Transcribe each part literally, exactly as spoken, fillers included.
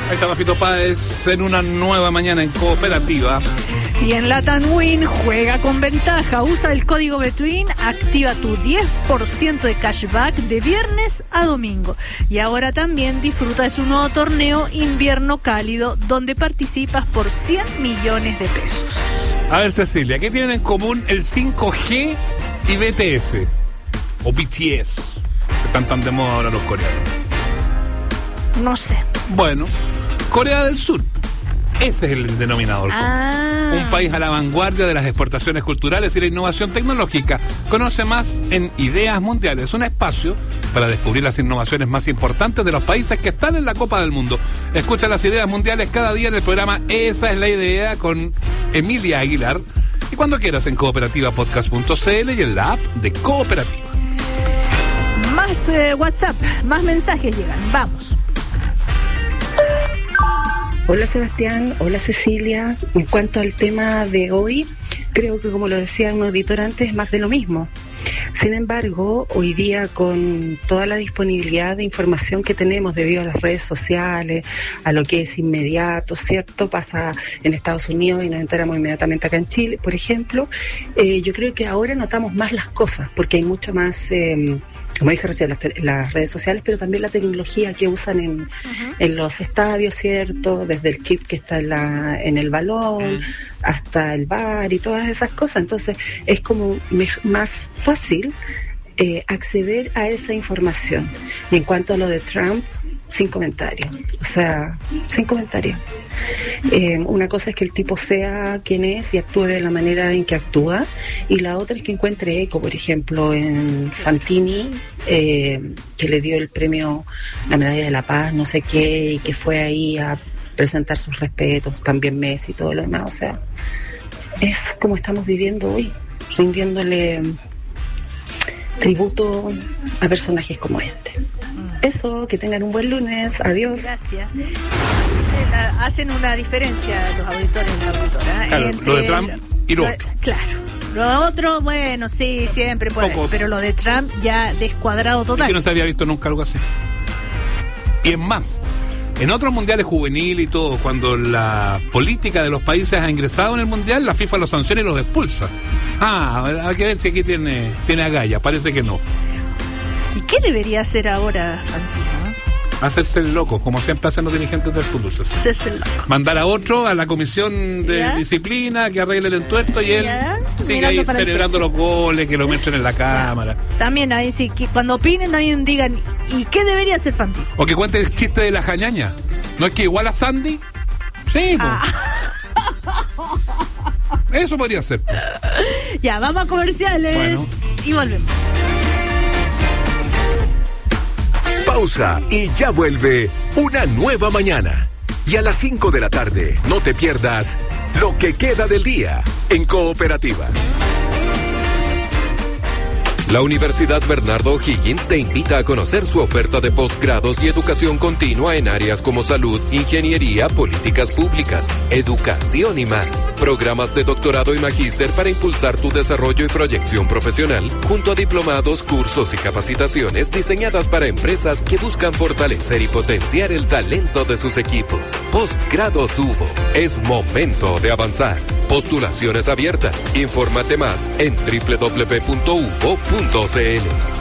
Ahí está Fito Páez en una nueva mañana en Cooperativa. Y en Latam Win juega con ventaja. Usa el código Betwin, activa tu diez por ciento de cashback de viernes a domingo. Y ahora también disfruta de su nuevo torneo Invierno Cálido, donde participas por cien millones de pesos. A ver, Cecilia, ¿qué tienen en común el cinco G y B T S? O B T S, que están tan de moda ahora los coreanos. No sé. Bueno, Corea del Sur. Ese es el denominador común. Ah. Un país a la vanguardia de las exportaciones culturales y la innovación tecnológica. Conoce más en Ideas Mundiales, un espacio para descubrir las innovaciones más importantes de los países que están en la Copa del Mundo. Escucha las Ideas Mundiales cada día en el programa Esa es la Idea con Emilia Aguilar. Y cuando quieras en cooperativa podcast punto c l y en la app de Cooperativa. Más eh, WhatsApp, más mensajes llegan. Vamos. Hola Sebastián, hola Cecilia. En cuanto al tema de hoy, creo que como lo decía un auditor antes, es más de lo mismo. Sin embargo, hoy día con toda la disponibilidad de información que tenemos debido a las redes sociales, a lo que es inmediato, ¿cierto? Pasa en Estados Unidos y nos enteramos inmediatamente acá en Chile, por ejemplo. Eh, yo creo que ahora notamos más las cosas porque hay mucha más... Eh, como dije recién, las, las redes sociales, pero también la tecnología que usan en, uh-huh. en los estadios, ¿cierto? Desde el chip que está en, la, en el balón, uh-huh. hasta el bar y todas esas cosas. Entonces, es como me, más fácil eh, acceder a esa información. Y en cuanto a lo de Trump, sin comentarios. O sea, sin comentarios. Eh, una cosa es que el tipo sea quien es y actúe de la manera en que actúa, y la otra es que encuentre eco, por ejemplo, en Fantini, eh, que le dio el premio, la medalla de la paz, no sé qué, y que fue ahí a presentar sus respetos, también Messi y todo lo demás. O sea, es como estamos viviendo hoy, rindiéndole tributo a personajes como este. Eso, que tengan un buen lunes, adiós. Gracias. Hacen una diferencia los auditores y la auditora. Claro, entre lo de Trump y lo, lo otro. Claro. Lo otro, bueno, sí, siempre puede. Poco. Pero lo de Trump ya descuadrado total. Es que no se había visto nunca algo así. Y es más, en otros mundiales juveniles y todo, cuando la política de los países ha ingresado en el mundial, la FIFA los sanciona y los expulsa. Ah, hay que ver si aquí tiene, tiene agallas, parece que no. ¿Y qué debería hacer ahora Fantino? Hacerse el loco, como siempre hacen los dirigentes del fútbol. Hacerse el loco. Mandar a otro a la comisión de ¿Ya? disciplina que arregle el entuerto y él ¿Ya? sigue Mirando ahí celebrando los goles, que lo muestren en la cámara. ¿Ya? También ahí sí, que cuando opinen también digan, ¿y qué debería hacer Fantino? O que cuente el chiste de la jañaña. ¿No es que igual a Sandy? Sí, ah. Eso podría ser. Ya, vamos a comerciales bueno. y volvemos. Pausa y ya vuelve una nueva mañana. Y a las cinco de la tarde, no te pierdas lo que queda del día en Cooperativa. La Universidad Bernardo O'Higgins te invita a conocer su oferta de posgrados y educación continua en áreas como salud, ingeniería, políticas públicas, educación y más. Programas de doctorado y magíster para impulsar tu desarrollo y proyección profesional, junto a diplomados, cursos y capacitaciones diseñadas para empresas que buscan fortalecer y potenciar el talento de sus equipos. Postgrados U B O. Es momento de avanzar. Postulaciones abiertas. Infórmate más en doble u doble u doble u punto u b o punto c l.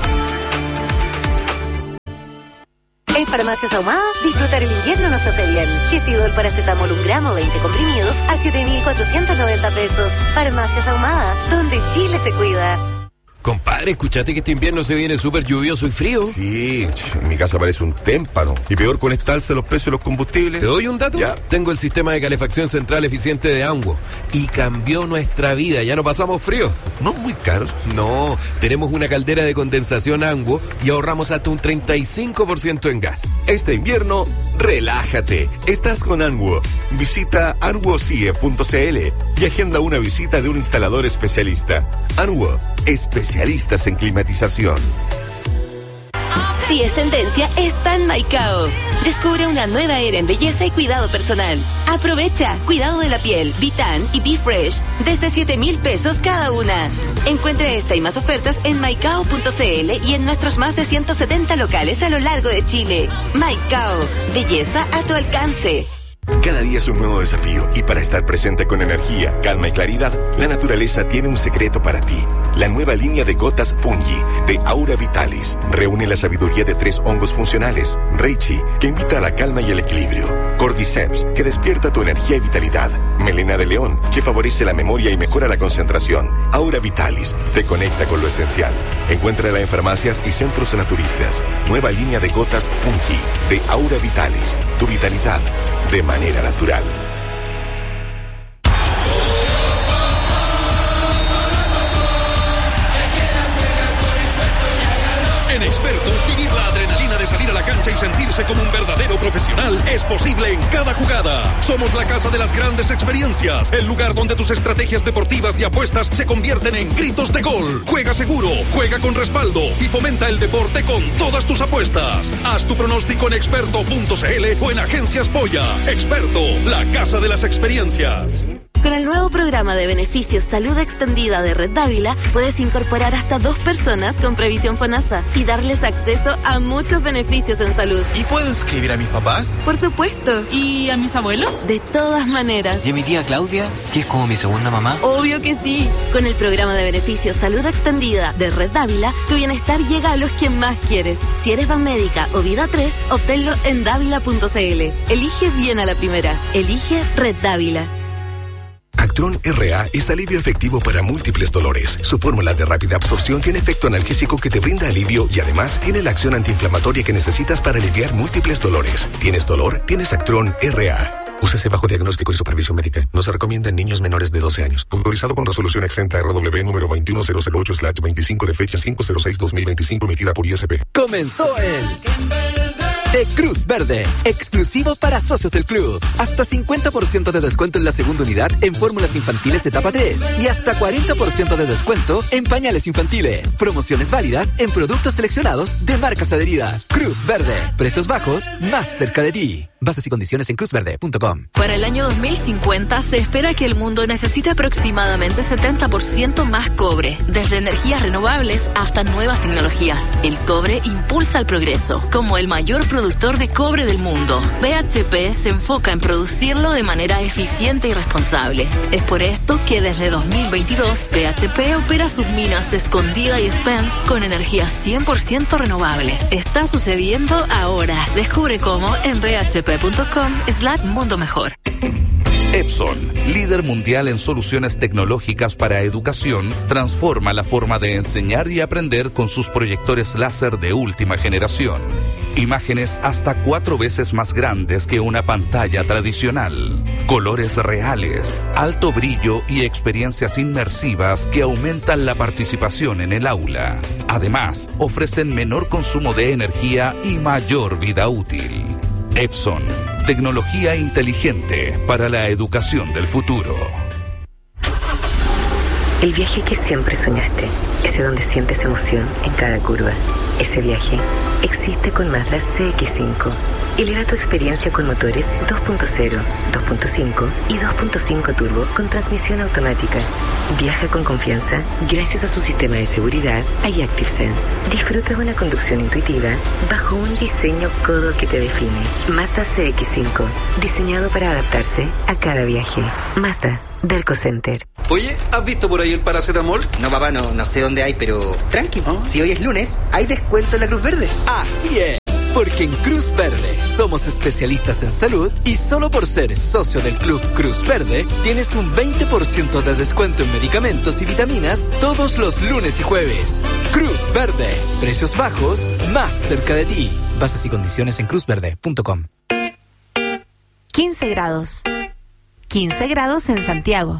En Farmacias Ahumada, disfrutar el invierno nos hace bien. Gesidol paracetamol un gramo, veinte comprimidos a siete mil cuatrocientos noventa pesos. Farmacias Ahumada, donde Chile se cuida. Compadre, escuchate que este invierno se viene súper lluvioso y frío. Sí, en mi casa parece un témpano. Y peor con esta alza de los precios de los combustibles. ¿Te doy un dato? Ya. Tengo el sistema de calefacción central eficiente de Anguo y cambió nuestra vida. Ya no pasamos frío. ¿No muy caros? No, tenemos una caldera de condensación Anguo y ahorramos hasta un treinta y cinco por ciento en gas. Este invierno, relájate. Estás con Anguo. Visita anguo c i e punto c l y agenda una visita de un instalador especialista. Anguo, especialistas en climatización. Si es tendencia, está en Maicao. Descubre una nueva era en belleza y cuidado personal. Aprovecha cuidado de la piel, Vitan y Be Fresh desde siete mil pesos cada una. Encuentre esta y más ofertas en maicao punto cl y en nuestros más de ciento setenta locales a lo largo de Chile. Maicao, belleza a tu alcance. Cada día es un nuevo desafío y para estar presente con energía, calma y claridad, la naturaleza tiene un secreto para ti. La nueva línea de gotas Fungi de Aura Vitalis reúne la sabiduría de tres hongos funcionales. Reishi, que invita a la calma y el equilibrio. Cordyceps, que despierta tu energía y vitalidad. Melena de león, que favorece la memoria y mejora la concentración. Aura Vitalis, te conecta con lo esencial. Encuéntrala en farmacias y centros naturistas. Nueva línea de gotas Fungi de Aura Vitalis. Tu vitalidad de manera natural. En Experto, vivir la adrenalina de salir a la cancha y sentirse como un verdadero profesional es posible en cada jugada. Somos la casa de las grandes experiencias, el lugar donde tus estrategias deportivas y apuestas se convierten en gritos de gol. Juega seguro, juega con respaldo y fomenta el deporte con todas tus apuestas. Haz tu pronóstico en experto punto cl o en Agencias Polla. Experto, la casa de las experiencias. Con el nuevo programa de beneficios Salud Extendida de Red Dávila, puedes incorporar hasta dos personas con previsión FONASA y darles acceso a muchos beneficios en salud. ¿Y puedo inscribir a mis papás? Por supuesto. ¿Y a mis abuelos? De todas maneras. ¿Y a mi tía Claudia, que es como mi segunda mamá? Obvio que sí. Con el programa de beneficios Salud Extendida de Red Dávila, tu bienestar llega a los que más quieres. Si eres Banmédica o Vida tres, obténlo en dávila punto cl. Elige bien a la primera. Elige Red Dávila. Actron R A es alivio efectivo para múltiples dolores. Su fórmula de rápida absorción tiene efecto analgésico que te brinda alivio y además tiene la acción antiinflamatoria que necesitas para aliviar múltiples dolores. ¿Tienes dolor? Tienes Actron R A. Úsese bajo diagnóstico y supervisión médica. No se recomienda en niños menores de doce años. Autorizado con resolución exenta R W número veintiuno mil ocho slash veinticinco de fecha cinco cero seis dos mil veinticinco emitida por I S P. Comenzó el de Cruz Verde, exclusivo para socios del club. Hasta cincuenta por ciento de descuento en la segunda unidad en fórmulas infantiles etapa tres y hasta cuarenta por ciento de descuento en pañales infantiles. Promociones válidas en productos seleccionados de marcas adheridas. Cruz Verde, precios bajos más cerca de ti. Bases y condiciones en cruz verde punto com. Para el año dos mil cincuenta se espera que el mundo necesite aproximadamente setenta por ciento más cobre, desde energías renovables hasta nuevas tecnologías. El cobre impulsa el progreso, como el mayor productor de cobre del mundo. B H P se enfoca en producirlo de manera eficiente y responsable. Es por esto que desde dos mil veintidós B H P opera sus minas Escondida y Spence con energía cien por ciento renovable. Está sucediendo ahora. Descubre cómo en b h p punto com slash mundo mejor. Epson, líder mundial en soluciones tecnológicas para educación, transforma la forma de enseñar y aprender con sus proyectores láser de última generación. Imágenes hasta cuatro veces más grandes que una pantalla tradicional. Colores reales, alto brillo y experiencias inmersivas que aumentan la participación en el aula. Además, ofrecen menor consumo de energía y mayor vida útil. Epson, tecnología inteligente para la educación del futuro. El viaje que siempre soñaste, ese donde sientes emoción en cada curva. Ese viaje existe con Mazda C X cinco. Eleva tu experiencia con motores dos punto cero, dos punto cinco y dos punto cinco turbo con transmisión automática. Viaja con confianza gracias a su sistema de seguridad iActive Sense. Disfruta de una conducción intuitiva bajo un diseño codo que te define. Mazda C X cinco, diseñado para adaptarse a cada viaje. Mazda, Derco Center. Oye, ¿has visto por ahí el paracetamol? No, papá, no, no sé dónde hay, pero tranqui. ¿Oh? Si hoy es lunes, hay descuento en la Cruz Verde. Así es. Porque en Cruz Verde somos especialistas en salud y solo por ser socio del Club Cruz Verde tienes un veinte por ciento de descuento en medicamentos y vitaminas todos los lunes y jueves. Cruz Verde, precios bajos más cerca de ti. Bases y condiciones en cruz verde punto com. quince grados. quince grados en Santiago.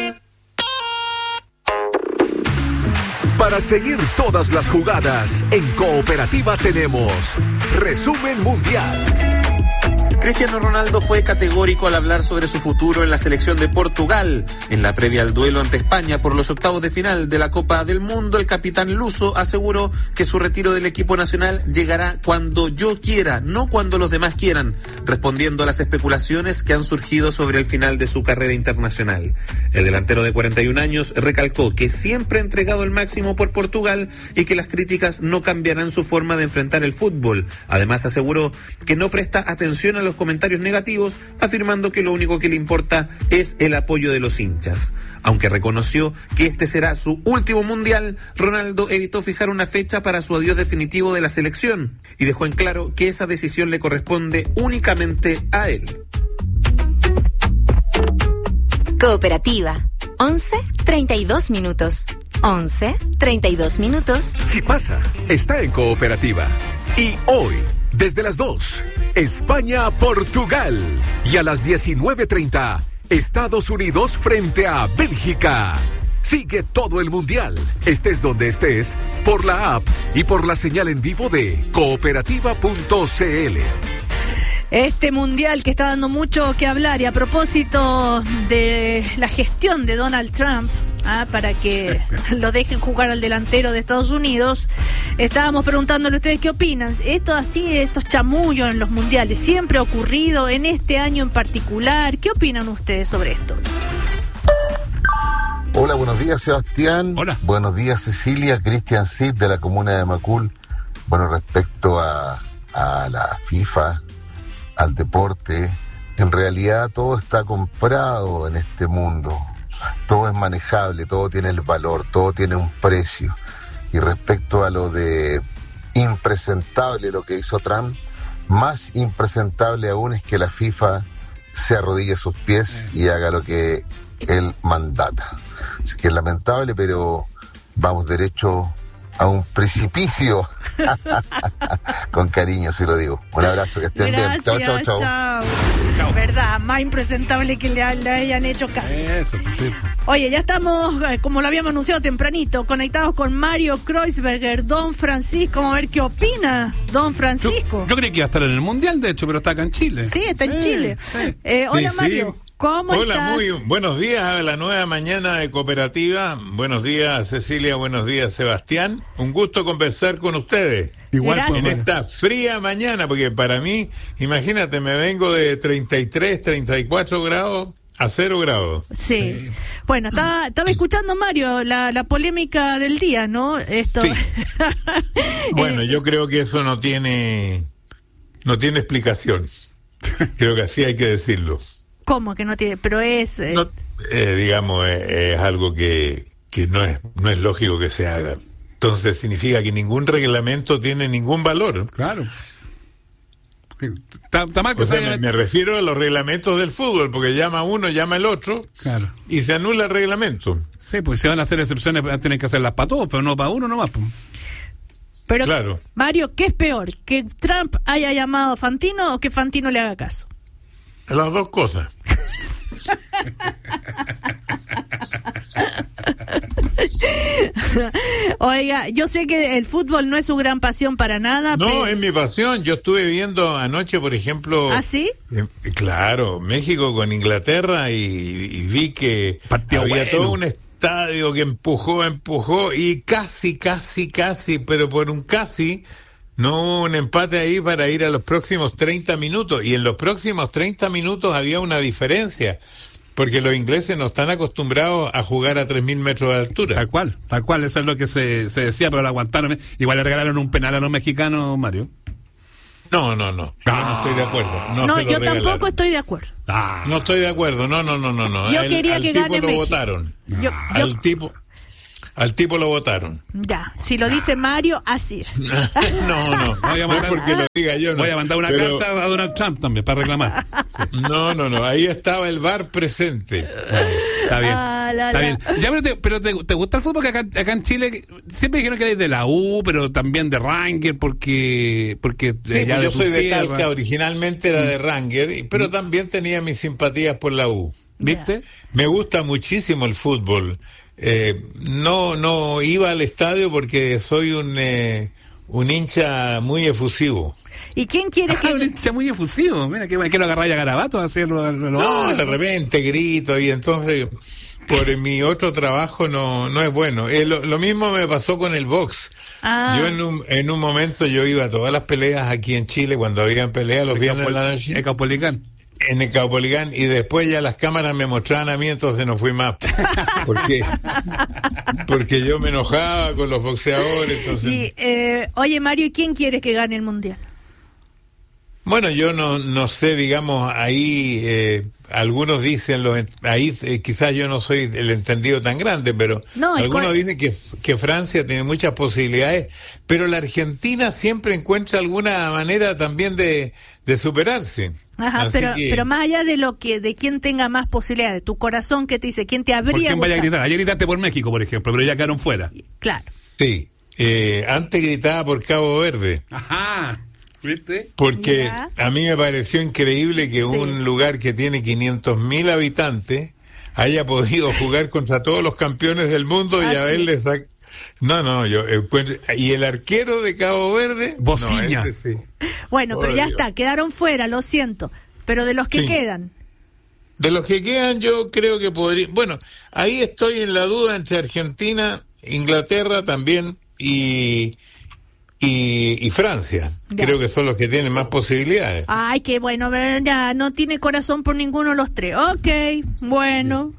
Para seguir todas las jugadas, en Cooperativa tenemos Resumen Mundial. Cristiano Ronaldo fue categórico al hablar sobre su futuro en la selección de Portugal. En la previa al duelo ante España por los octavos de final de la Copa del Mundo, el capitán luso aseguró que su retiro del equipo nacional llegará cuando yo quiera, no cuando los demás quieran, respondiendo a las especulaciones que han surgido sobre el final de su carrera internacional. El delantero de cuarenta y un años recalcó que siempre ha entregado el máximo por Portugal y que las críticas no cambiarán su forma de enfrentar el fútbol. Además aseguró que no presta atención a los comentarios negativos, afirmando que lo único que le importa es el apoyo de los hinchas. Aunque reconoció que este será su último mundial, Ronaldo evitó fijar una fecha para su adiós definitivo de la selección y dejó en claro que esa decisión le corresponde únicamente a él. Cooperativa. once treinta y dos minutos. once treinta y dos minutos. Si pasa, está en Cooperativa. Y hoy, desde las dos, España-Portugal. Y a las diecinueve treinta, Estados Unidos frente a Bélgica. Sigue todo el mundial, estés donde estés, por la app y por la señal en vivo de cooperativa punto c l. Este mundial que está dando mucho que hablar, y a propósito de la gestión de Donald Trump, ¿ah? para que lo dejen jugar al delantero de Estados Unidos, estábamos preguntándole a ustedes qué opinan. Esto así, estos chamullos en los mundiales, siempre ha ocurrido en este año en particular. ¿Qué opinan ustedes sobre esto? Hola, buenos días, Sebastián. Hola. Buenos días, Cecilia. Cristian Cid, de la comuna de Macul. Bueno, respecto a, a la FIFA, al deporte, en realidad todo está comprado en este mundo. Todo es manejable, todo tiene el valor, todo tiene un precio. Y respecto a lo de impresentable, lo que hizo Trump, más impresentable aún es que la FIFA se arrodille a sus pies y haga lo que él mandata. Así que es lamentable, pero vamos derecho a un precipicio. Con cariño, si lo digo. Un abrazo, que estén Gracias, bien. Chao, chao, chao. chao. Verdad, más impresentable que le, le hayan hecho caso. Eso, pues sí. Oye, ya estamos, como lo habíamos anunciado tempranito, conectados con Mario Kreuzberger, Don Francisco. Vamos a ver qué opina Don Francisco. Yo, yo creí que iba a estar en el mundial, de hecho, pero está acá en Chile. Sí, está en sí, Chile. Sí. Eh, hola, sí, Mario. Sí. ¿Cómo Hola, estás? muy buenos días a la nueva mañana de Cooperativa. Buenos días, Cecilia. Buenos días, Sebastián. Un gusto conversar con ustedes. Igual en esta fría mañana, porque para mí, imagínate, me vengo de treinta y tres, treinta y cuatro grados a cero grados. Sí. sí. Bueno, estaba, estaba escuchando, Mario, la, la polémica del día, ¿no? Esto. Sí. Bueno, yo creo que eso no tiene, no tiene explicación. Creo que así hay que decirlo. ¿Cómo que no tiene? Pero es... Eh... No, eh, digamos, eh, es algo que, que no es no es lógico que se haga. Entonces significa que ningún reglamento tiene ningún valor. Claro. Está, está mal que o sea, se... me, me refiero a los reglamentos del fútbol, porque llama uno, llama el otro, claro. y se anula el reglamento. Sí, pues si van a hacer excepciones, tienen que hacerlas para todos, pero no para uno nomás. Pues. Pero, claro. Mario, ¿qué es peor? ¿Que Trump haya llamado a Fantino o que Fantino le haga caso? Las dos cosas. Oiga, yo sé que el fútbol no es su gran pasión para nada. No, pero... es mi pasión. Yo estuve viendo anoche, por ejemplo... ¿Ah, sí? Eh, claro, México con Inglaterra, y, y vi que Partido había bueno. todo un estadio que empujó, empujó, y casi, casi, casi, pero por un casi... No hubo un empate ahí para ir a los próximos treinta minutos. Y en los próximos treinta minutos había una diferencia. Porque los ingleses no están acostumbrados a jugar a tres mil metros de altura. Tal cual, tal cual. Eso es lo que se, se decía, pero lo aguantaron. Igual le regalaron un penal a los mexicanos, Mario. No, no, no. Yo no estoy de acuerdo. No, No, se lo yo regalaron. tampoco estoy de acuerdo. Ah. No estoy de acuerdo. No, no, no, no. no. Yo El- quería al que tipo gane lo México. votaron. Yo- yo- Al tipo... Al tipo lo votaron. Ya, si lo dice Mario, así. No, no. Voy a No es mandar, porque lo diga yo. No. voy a mandar una Pero- carta a Donald Trump también para reclamar. No, no, no. Ahí estaba el V A R presente. Está bien. Ah, la, Está la. bien. Ya, pero, te, pero te, te gusta el fútbol, que acá, acá en Chile siempre dijeron que eres de la U, pero también de Ranger, porque. porque Sí, ya pues yo tu soy de tierra. Talca, originalmente era de Ranger, y- pero también tenía mis simpatías por la U. ¿Viste? Me gusta muchísimo el fútbol. Eh, no no iba al estadio porque soy un eh, un hincha muy efusivo. ¿Y quién quiere Ah, que...? un hincha muy efusivo. Mira, que, que lo agarráis a garabato a hacerlo. No, de repente grito y entonces por mi otro trabajo no no es bueno. Eh, lo, lo mismo me pasó con el box. Ah. Yo en un, en un momento yo iba a todas las peleas aquí en Chile cuando habían peleas los viernes de la noche. El Caupolicán. En el Caupolicán, y después ya las cámaras me mostraban a mí, entonces no fui más. Porque, porque yo me enojaba con los boxeadores. Entonces... Y, eh, oye, Mario, ¿y quién quiere que gane el Mundial? Bueno, yo no no sé, digamos, ahí eh, algunos dicen, los, ahí eh, quizás yo no soy el entendido tan grande, pero no, algunos cual... dicen que, que Francia tiene muchas posibilidades, pero la Argentina siempre encuentra alguna manera también de, de superarse. Ajá, Así pero, que... pero más allá de lo que, de quién tenga más posibilidades, tu corazón que te dice, quién te habría ¿Por quién vaya a gustado? gritar? Ayer gritaste por México, por ejemplo, pero ya quedaron fuera. Claro. Sí, eh, antes gritaba por Cabo Verde. Ajá. ¿Viste? Porque Ya. a mí me pareció increíble que Sí. un lugar que tiene quinientos mil habitantes haya podido jugar contra todos los campeones del mundo Ah, y haberle sacado... No, no, yo encuentro... Y el arquero de Cabo Verde... Bociña. No, ese sí. Bueno, Por pero ya Dios. está, quedaron fuera, lo siento. Pero de los que Sí. quedan, De los que quedan yo creo que podría... Bueno, ahí estoy en la duda entre Argentina, Inglaterra también y... Y, y Francia, Ya. creo que son los que tienen más posibilidades. ay, qué bueno, ver, ya no tiene corazón por ninguno de los tres. Ok, bueno.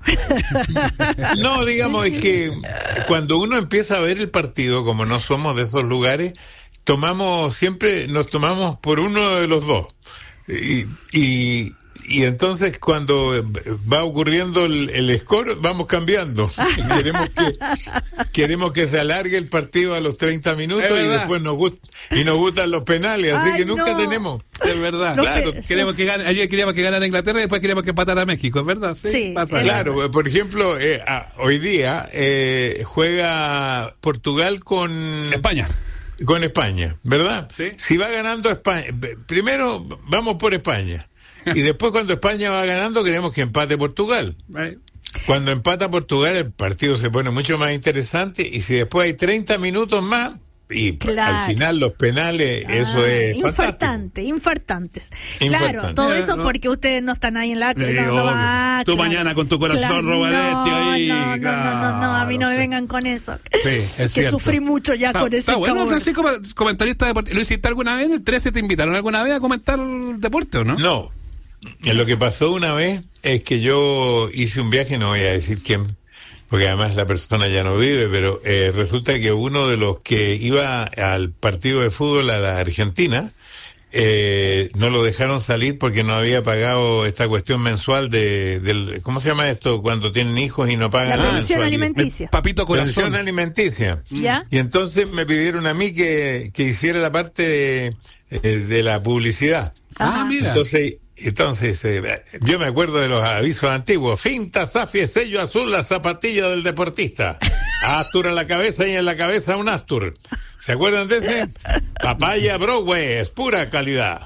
No, digamos, es que cuando uno empieza a ver el partido, como no somos de esos lugares, tomamos siempre, nos tomamos por uno de los dos. Y, y, y entonces cuando va ocurriendo el, el score, vamos cambiando. queremos que queremos que se alargue el partido a los treinta minutos y después nos gust, y nos gustan los penales, así Ay, que nunca no. tenemos. Es verdad. Lo Claro. que- Queremos que gane, ayer queríamos que ganara Inglaterra y después queríamos que empatara México, ¿es verdad? Sí, pasa. es Claro, por ejemplo, eh, ah, hoy día eh, juega Portugal con España. con España, ¿verdad? Sí. Si va ganando España, primero vamos por España y después cuando España va ganando queremos que empate Portugal. Eh, Cuando empata Portugal el partido se pone mucho más interesante y si después hay treinta minutos más y Claro. al final los penales, eso Ah, es fantástico. infartante, infartantes. Infartante. Claro, todo eso Claro. porque ustedes no están ahí en la... Sí, no, no, obvio. ah, Tú claro. mañana con tu corazón, Claro, Robadetti, no, ahí, No, no, no, no, no, a mí no me claro, vengan con eso. Sí, es que cierto. sufrí mucho ya Está, con ese está bueno, Cabo Verde. Francisco, comentarista deportivo. ¿Lo hiciste alguna vez? ¿En el trece te invitaron alguna vez a comentar deporte o no? No, lo que pasó una vez es que yo hice un viaje, no voy a decir quién, porque además la persona ya no vive, pero eh, resulta que uno de los que iba al partido de fútbol a la Argentina, eh, no lo dejaron salir porque no había pagado esta cuestión mensual de, del, ¿cómo se llama esto? Cuando tienen hijos y no pagan La la, pensión mensualidad. alimenticia. Papito corazón. Pensión alimenticia. ¿Ya? Y entonces me pidieron a mí que, que hiciera la parte de, eh, de la publicidad. Ah, mira. Entonces, entonces eh, yo me acuerdo de los avisos antiguos. Finta, Safi, sello azul, la zapatilla del deportista. Astur en la cabeza y en la cabeza un Astur. ¿Se acuerdan de ese? Papaya Broadway, es pura calidad.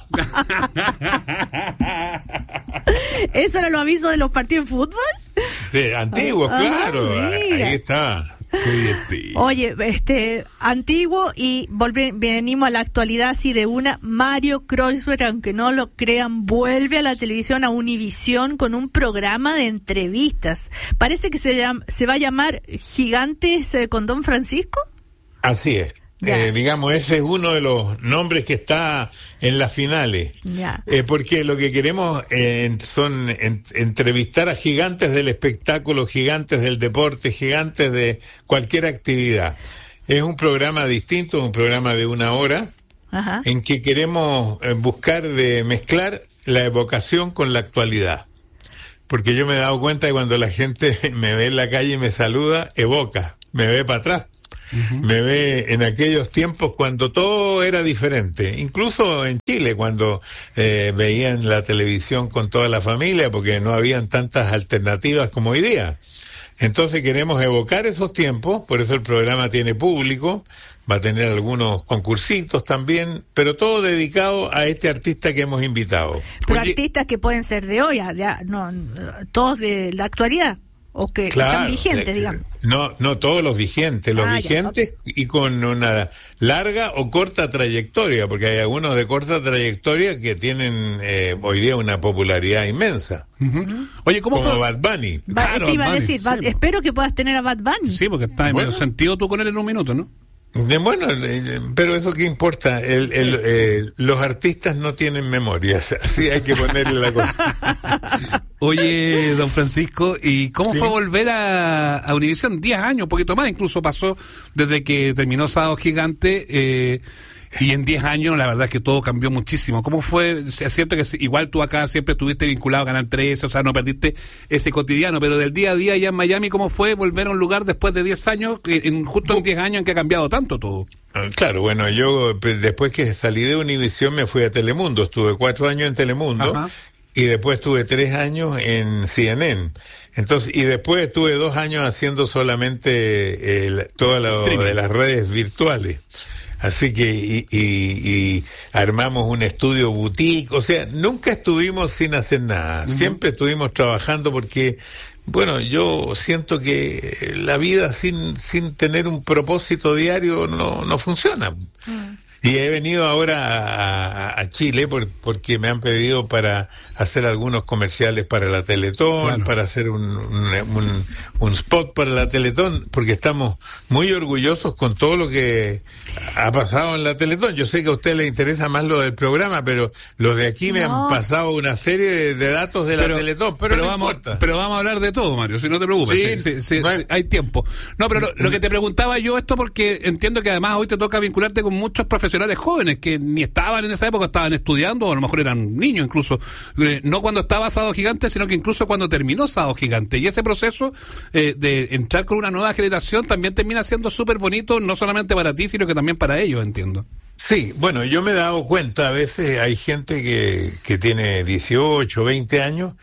¿Eso era los avisos de los partidos de fútbol? Sí, antiguos, Ah, claro. mira. Ahí está. Oye, este, antiguo y volve, venimos a la actualidad así de una. Mario Kreuzberg, aunque no lo crean, vuelve a la televisión, a Univisión, con un programa de entrevistas. Parece que se, llama, se va a llamar Gigantes eh, con Don Francisco. Así es. Eh, digamos, ese es uno de los nombres que está en las finales. Ya. Eh, porque lo que queremos eh, son en, entrevistar a gigantes del espectáculo, gigantes del deporte, gigantes de cualquier actividad. Es un programa distinto, un programa de una hora, Ajá. en que queremos eh, buscar de mezclar la evocación con la actualidad. Porque yo me he dado cuenta que cuando la gente me ve en la calle y me saluda, evoca, me ve para atrás. Uh-huh. Me ve en aquellos tiempos cuando todo era diferente, incluso en Chile, cuando eh, veían la televisión con toda la familia, porque no habían tantas alternativas como hoy día. Entonces queremos evocar esos tiempos, por eso el programa tiene público, va a tener algunos concursitos también, pero todo dedicado a este artista que hemos invitado. Pero Oye, artistas que pueden ser de hoy, de, no, todos de la actualidad. o que Claro, están vigentes, eh, digamos. No, no todos los vigentes, los Ah, ya, vigentes y con una larga o corta trayectoria, porque hay algunos de corta trayectoria que tienen eh, hoy día una popularidad inmensa. Uh-huh. Oye, ¿cómo como fue? Bad Bunny. Va- Claro, te iba Bad a Bunny, decir, Bad- sí, espero que puedas tener a Bad Bunny. Sí, porque está en Bueno. medio sentido tú con él en un minuto, ¿no? De- Bueno, eh, pero eso qué importa, el, el, eh, los artistas no tienen memoria, así hay que ponerle la cosa. Oye, don Francisco, ¿y cómo Sí. fue volver a, a Univisión? Diez años, un poquito más, incluso pasó desde que terminó Sábado Gigante, eh, y en diez años la verdad es que todo cambió muchísimo. ¿Cómo fue? Es cierto que igual tú acá siempre estuviste vinculado a Canal trece, o sea, no perdiste ese cotidiano, pero del día a día allá en Miami, ¿cómo fue volver a un lugar después de diez años, que en, justo en diez años en que ha cambiado tanto todo? Claro, bueno, yo pues, después que salí de Univisión me fui a Telemundo, estuve cuatro años en Telemundo. Ajá. Y después tuve tres años en C N N. Entonces, y después estuve dos años haciendo solamente el, todas las de las redes virtuales. Así que, y, y, y armamos un estudio boutique, o sea, nunca estuvimos sin hacer nada, uh-huh. Siempre estuvimos trabajando porque, bueno, yo siento que la vida sin, sin tener un propósito diario no, no funciona. Uh-huh. Y he venido ahora a, a Chile por, porque me han pedido para hacer algunos comerciales para la Teletón, claro. Para hacer un, un, un, un spot para la Teletón, porque estamos muy orgullosos con todo lo que ha pasado en la Teletón. Yo sé que a usted le interesa más lo del programa, pero los de aquí no. me han pasado una serie de, de datos de pero, la Teletón, pero, pero no vamos, importa. Pero vamos a hablar de todo, Mario, si no te preocupes, sí, sí, sí, sí, sí, hay tiempo. No, pero lo, lo que te preguntaba yo esto porque entiendo que además hoy te toca vincularte con muchos profesionales jóvenes que ni estaban en esa época, estaban estudiando, o a lo mejor eran niños incluso, eh, no cuando estaba Sábado Gigante, sino que incluso cuando terminó Sábado Gigante. Y ese proceso eh, de entrar con una nueva generación también termina siendo súper bonito, no solamente para ti, sino que también para ellos, entiendo. Sí, bueno, yo me he dado cuenta, a veces hay gente que, que tiene dieciocho, veinte años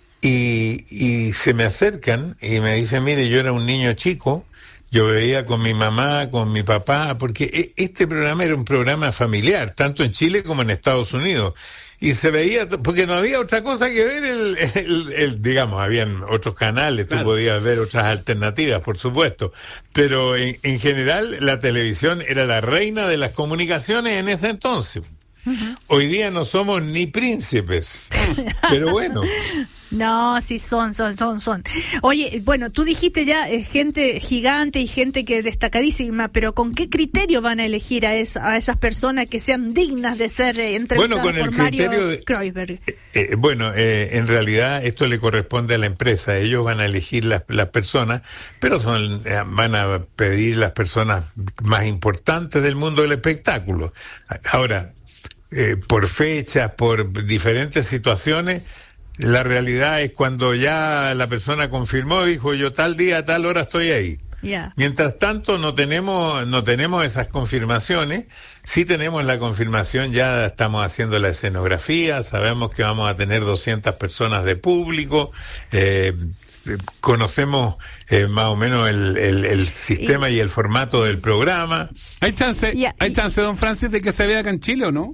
y, y se me acercan y me dicen, mire, yo era un niño chico, yo veía con mi mamá, con mi papá, porque este programa era un programa familiar, tanto en Chile como en Estados Unidos. Y se veía, porque no había otra cosa que ver, el, el, el digamos, habían otros canales, claro. Tú podías ver otras alternativas, por supuesto. Pero en, en general, la televisión era la reina de las comunicaciones en ese entonces. Uh-huh. Hoy día no somos ni príncipes, pero bueno. No, sí son, son, son, son. Oye, bueno, tú dijiste ya eh, gente gigante y gente que destacadísima, pero ¿con qué criterio van a elegir a, esa, a esas personas que sean dignas de ser eh, entrevistadas bueno, con por el Mario criterio de, Kreuzberg? Eh, eh, bueno, eh, en realidad esto le corresponde a la empresa. Ellos van a elegir las, las personas, pero son eh, van a pedir las personas más importantes del mundo del espectáculo. Ahora, eh, por fechas, por diferentes situaciones, la realidad es cuando ya la persona confirmó, dijo yo tal día, tal hora estoy ahí. Yeah. Mientras tanto no tenemos no tenemos esas confirmaciones, sí tenemos la confirmación, ya estamos haciendo la escenografía, sabemos que vamos a tener doscientas personas de público, eh, conocemos eh, más o menos el, el, el sistema y, y el formato del programa. ¿Hay chance, yeah, hay chance, don Francis, de que se vea acá en Chile o no?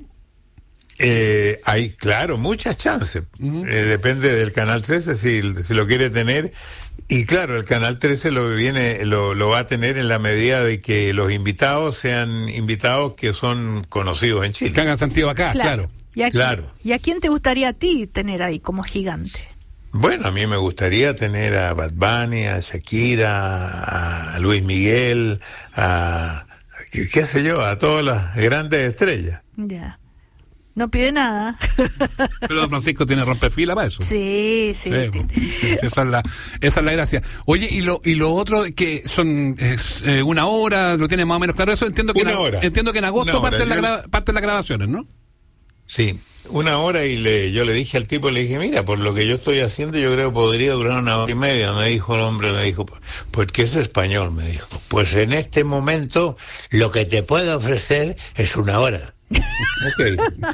Eh, hay, claro, muchas chances. Uh-huh. Eh, depende del Canal trece si, si lo quiere tener. Y claro, el Canal trece lo viene, lo, lo va a tener en la medida de que los invitados sean invitados que son conocidos en Chile. Que hagan sentido acá, claro. claro. ¿Y a, claro. ¿Y a quién te gustaría a ti tener ahí como gigante? Bueno, a mí me gustaría tener a Bad Bunny, a Shakira, a Luis Miguel, a qué, qué sé yo, a todas las grandes estrellas. Ya. Yeah. No pide nada. Pero don Francisco tiene rompefila para eso. Sí, sí. sí, sí esa, es la, esa es la gracia. Oye, y lo y lo otro que son es, eh, una hora, lo tiene más o menos claro. Eso entiendo que, una en, hora. entiendo que en agosto parten yo... la, parte las grabaciones, ¿no? Sí, una hora y le, yo le dije al tipo, le dije, mira, por lo que yo estoy haciendo, yo creo que podría durar una hora y media. Me dijo el hombre, me dijo, pues que es español, me dijo. Pues en este momento lo que te puedo ofrecer es una hora. Okay.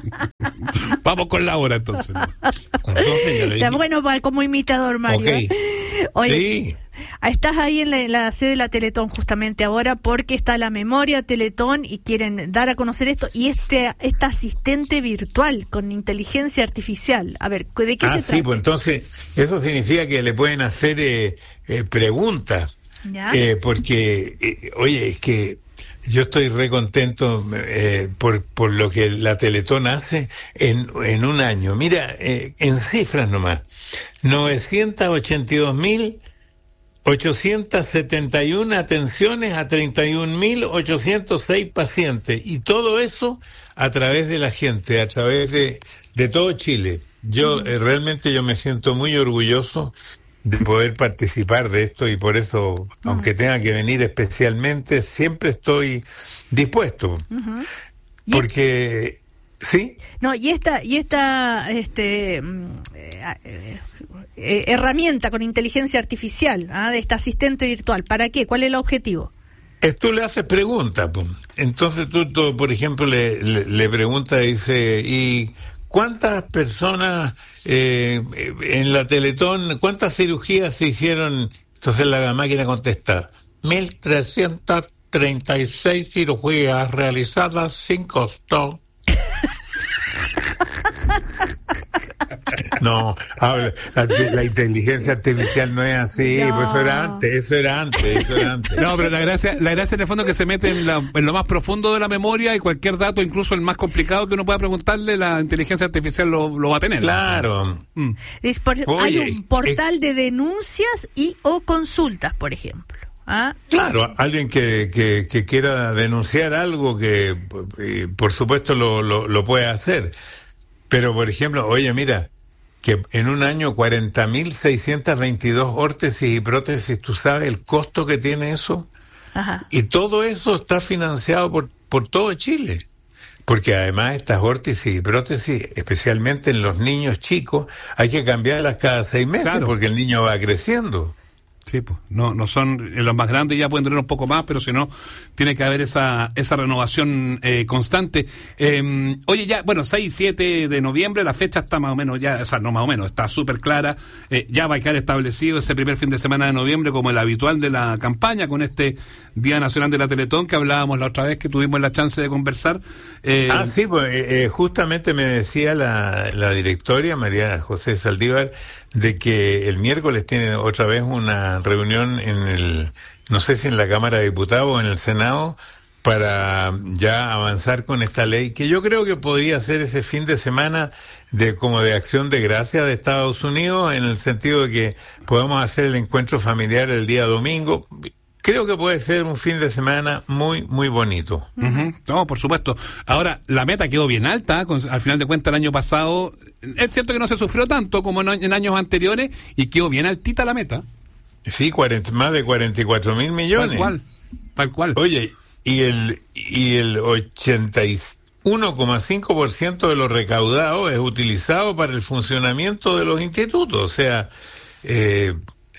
Vamos con la hora entonces. entonces yo le dije, está bueno para como imitador, Mario. Okay. Oye, sí. Estás ahí en la, en la sede de la Teletón justamente ahora porque está la memoria Teletón y quieren dar a conocer esto y este este asistente virtual con inteligencia artificial. A ver, ¿de qué ah, se sí, trata? Pues entonces eso significa que le pueden hacer eh, eh, preguntas. Eh, porque, eh, oye, es que yo estoy re contento eh, por, por lo que la Teletón hace en, en un año. Mira, eh, en cifras nomás, novecientos ochenta y dos mil ochocientos setenta y uno atenciones a treinta y un mil ochocientos seis pacientes. Y todo eso a través de la gente, a través de, de todo Chile. Yo eh, realmente yo me siento muy orgulloso de poder participar de esto y por eso, uh-huh. aunque tenga que venir especialmente, siempre estoy dispuesto. Uh-huh. Porque, ¿sí? No, y esta, y esta este, eh, eh, herramienta con inteligencia artificial, ¿ah? de este asistente virtual, ¿para qué? ¿Cuál es el objetivo? Es, tú le haces preguntas, pues. Entonces tú, tú, por ejemplo, le, le, le preguntas, dice, ¿y cuántas personas eh, en la Teletón, cuántas cirugías se hicieron? Entonces la máquina contesta, mil trescientas treinta y seis cirugías realizadas sin costo. No, habla, la, la inteligencia artificial no es así, no. Pues eso era antes, eso era antes, eso era antes. No, pero la gracia, la gracia en el fondo es que se mete en, la, en lo más profundo de la memoria y cualquier dato, incluso el más complicado que uno pueda preguntarle, la inteligencia artificial lo, lo va a tener. Claro. Mm. Es por, Oye, hay un portal es, de denuncias y o consultas, por ejemplo. ¿Ah? Claro, alguien que, que, que quiera denunciar algo que, por supuesto, lo, lo, lo puede hacer. Pero, por ejemplo, oye, mira, que en un año cuarenta mil seiscientas veintidós órtesis y prótesis, ¿tú sabes el costo que tiene eso? Ajá. Y todo eso está financiado por, por todo Chile. Porque además estas órtesis y prótesis, especialmente en los niños chicos, hay que cambiarlas cada seis meses, claro. Porque el niño va creciendo. Sí, pues no no son los más grandes, ya pueden durar un poco más, pero si no tiene que haber esa esa renovación eh, constante. Eh, oye, ya, bueno, seis y siete de noviembre, la fecha está más o menos ya, o sea, no más o menos, está súper clara. Eh, ya va a quedar establecido ese primer fin de semana de noviembre como el habitual de la campaña, con este Día Nacional de la Teletón que hablábamos la otra vez que tuvimos la chance de conversar. Eh, ah, sí, pues eh, justamente me decía la, la directoria, María José Saldívar, de que el miércoles tiene otra vez una reunión en el, no sé si en la Cámara de Diputados o en el Senado, para ya avanzar con esta ley, que yo creo que podría ser ese fin de semana de como de acción de gracia de Estados Unidos, en el sentido de que podamos hacer el encuentro familiar el día domingo. Creo que puede ser un fin de semana muy, muy bonito. Uh-huh. No, por supuesto. Ahora, la meta quedó bien alta. Con, al final de cuentas, el año pasado, es cierto que no se sufrió tanto como en, en años anteriores, y quedó bien altita la meta. Sí, cuarenta, más de cuarenta y cuatro mil millones. Tal cual, tal cual. Oye, y el, y el ochenta y uno coma cinco por ciento de lo recaudado es utilizado para el funcionamiento de los institutos. O sea, eh,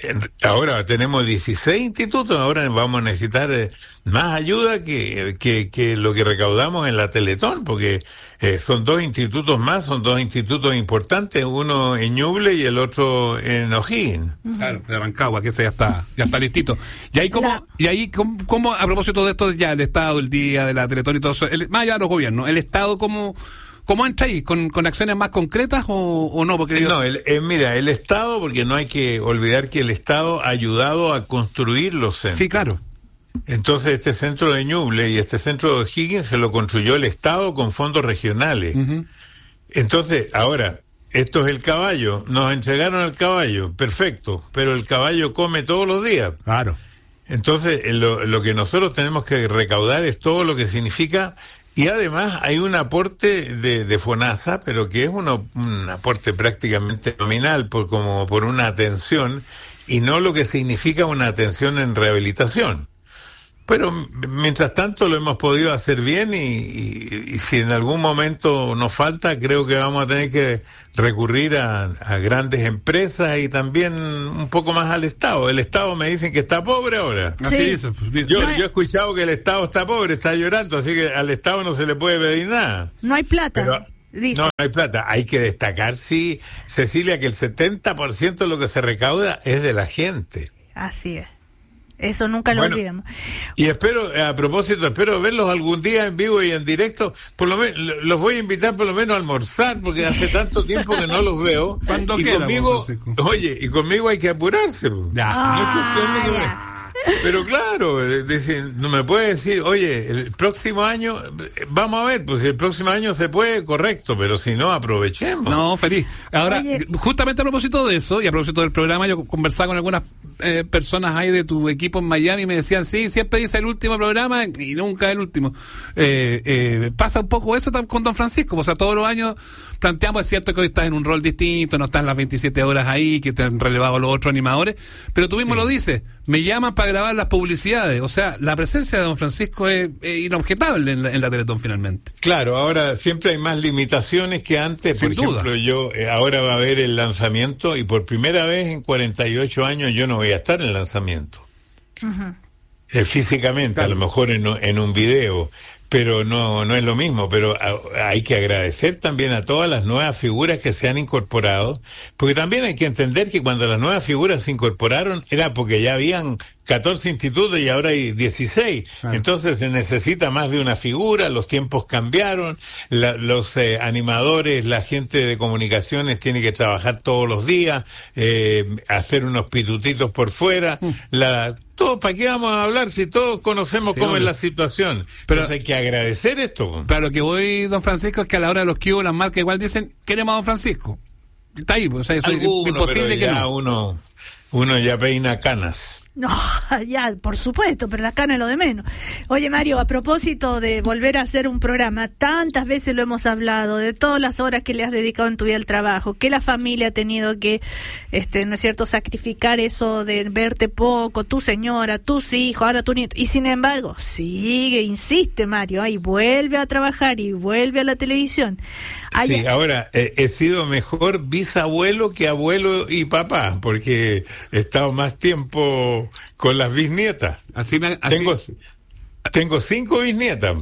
ahora tenemos dieciséis institutos, ahora vamos a necesitar eh, más ayuda que, que, que lo que recaudamos en la Teletón, porque eh, son dos institutos más, son dos institutos importantes, uno en Ñuble y el otro en O'Higgins. Claro, de Rancagua, que ese ya está, ya está listito. Y ahí como, la... y ahí como, como, a propósito de esto, ya el Estado, el día de la Teletón y todo eso, el, más allá de los gobiernos, el Estado como... ¿Cómo entra ahí? ¿Con, con acciones más concretas o, o no? Porque no, el, eh, mira, el Estado, porque no hay que olvidar que el Estado ha ayudado a construir los centros. Sí, claro. Entonces este centro de Ñuble y este centro de O'Higgins se lo construyó el Estado con fondos regionales. Uh-huh. Entonces, ahora, esto es el caballo. Nos entregaron el caballo, perfecto, pero el caballo come todos los días. Claro. Entonces, lo, lo que nosotros tenemos que recaudar es todo lo que significa. Y además hay un aporte de, de FONASA, pero que es uno, un aporte prácticamente nominal por, como por una atención, y no lo que significa una atención en rehabilitación. Pero mientras tanto lo hemos podido hacer bien y, y, y si en algún momento nos falta, creo que vamos a tener que recurrir a, a grandes empresas y también un poco más al Estado. El Estado me dicen que está pobre ahora. Sí. Así es. Yo, yo he escuchado que el Estado está pobre, está llorando, así que al Estado no se le puede pedir nada. No hay plata. Pero, dice. No, no hay plata. Hay que destacar, sí, Cecilia, que el setenta por ciento de lo que se recauda es de la gente. así es. Eso nunca lo bueno, olvidemos. Y espero, a propósito, espero verlos algún día en vivo y en directo. Por lo menos los voy a invitar por lo menos a almorzar, porque hace tanto tiempo que no los veo. Cuando y quiera, conmigo, oye, y conmigo hay que apurarse. Ya. No es cuestión de que me- Pero claro, decir, no me puede decir, oye, el próximo año, vamos a ver, pues si el próximo año se puede, correcto, pero si no, aprovechemos. No, feliz. Ahora, Oye. justamente a propósito de eso, y a propósito del programa, yo conversaba con algunas eh, personas ahí de tu equipo en Miami y me decían, sí, siempre dice el último programa y nunca el último. Eh, eh, pasa un poco eso tam- con Don Francisco, o sea, todos los años planteamos, es cierto que hoy estás en un rol distinto, no estás las veintisiete horas ahí, que te han relevado los otros animadores, pero tú mismo Sí. lo dices, me llaman para grabar las publicidades, o sea, la presencia de Don Francisco es, es inobjetable en la, en la Teletón finalmente. Claro, ahora siempre hay más limitaciones que antes. Sin Por ejemplo, duda. yo eh, ahora va a haber el lanzamiento y por primera vez en cuarenta y ocho años yo no voy a estar en el lanzamiento. Ujú. Eh, físicamente, a lo mejor en, un- en un video, pero no no es lo mismo. Pero a- hay que agradecer también a todas las nuevas figuras que se han incorporado, porque también hay que entender que cuando las nuevas figuras se incorporaron era porque ya habían catorce institutos y ahora hay dieciséis. Claro. Entonces se necesita más de una figura, los tiempos cambiaron, la- los eh, animadores, la gente de comunicaciones tiene que trabajar todos los días, eh, hacer unos pitutitos por fuera, la todo, ¿para qué vamos a hablar si todos conocemos Sí, cómo obvio. es la situación? Pero- Entonces hay que agradecer esto. Pero lo que voy, Don Francisco, es que a la hora de los cubos las marcas igual dicen, queremos a Don Francisco. Está ahí, pues, o sea, eso es Alguno, imposible pero que ya no. uno, uno ya peina canas. No, ya, por supuesto, pero la cana es lo de menos. Oye, Mario, a propósito de volver a hacer un programa, tantas veces lo hemos hablado, de todas las horas que le has dedicado en tu vida al trabajo, que la familia ha tenido que, este, ¿no es cierto?, sacrificar eso de verte poco, tu señora, tus hijos, ahora tu nieto, y sin embargo, sigue, insiste, Mario, ahí vuelve a trabajar y vuelve a la televisión. Ay, Sí, ahora eh, he sido mejor bisabuelo que abuelo y papá, porque he estado más tiempo con las bisnietas. Así me, así- Tengo, tengo cinco bisnietas.